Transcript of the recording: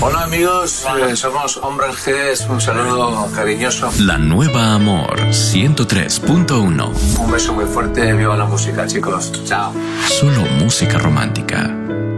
Hola amigos, somos Hombres G, un saludo cariñoso. La Nueva Amor 103.1. Un beso muy fuerte, viva la música chicos, chao. Solo música romántica.